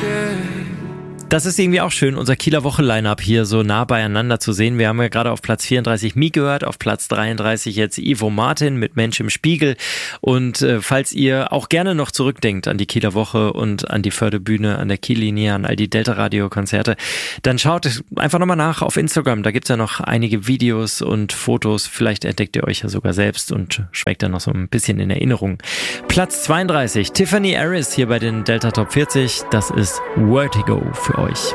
Das ist irgendwie auch schön, unser Kieler Woche-Line-Up hier so nah beieinander zu sehen. Wir haben ja gerade auf Platz 34 Mi gehört, auf Platz 33 jetzt Ivo Martin mit Mensch im Spiegel. Und falls ihr auch gerne noch zurückdenkt an die Kieler Woche und an die Förderbühne, an der Kiellinie, an all die Delta-Radio-Konzerte, dann schaut einfach nochmal nach auf Instagram. Da gibt's ja noch einige Videos und Fotos. Vielleicht entdeckt ihr euch ja sogar selbst und schwelgt dann noch so ein bisschen in Erinnerung. Platz 32, Tiffany Harris hier bei den Delta Top 40. Das ist Vertigo für euch.